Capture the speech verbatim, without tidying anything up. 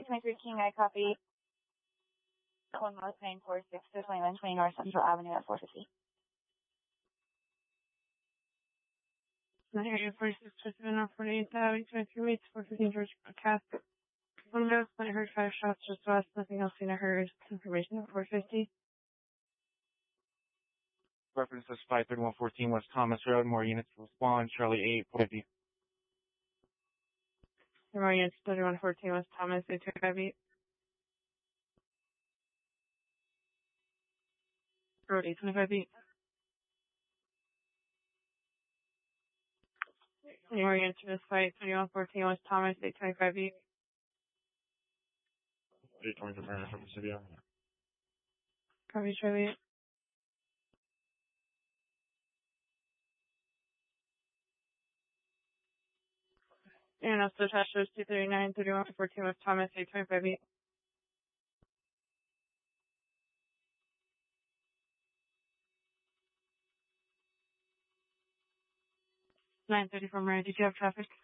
twenty-three King, I copy. One North Main four six to twenty-one twenty North Central Avenue at four fifty. Area forty-six twenty-seven North forty-eighth Avenue, twenty-three Waits, four fifteen George Casket. One minute, I heard five shots just west, nothing else seen or heard. Information at four fifty. Reference is five thirty-one fourteen West Thomas Road. More units will respond. Charlie eight fifty. More units, thirty-one fourteen West Thomas, eight twenty-five eight. Road eight twenty-five eight. More units for this fight, thirty-one fourteen West Thomas, eight twenty-five eight. eight twenty from Aaron from the city. Copy, Charlie. And also attached shows two thirty-nine, thirty-one fourteen West Thomas, eight twenty-five eight. nine thirty from Mary, did you have traffic?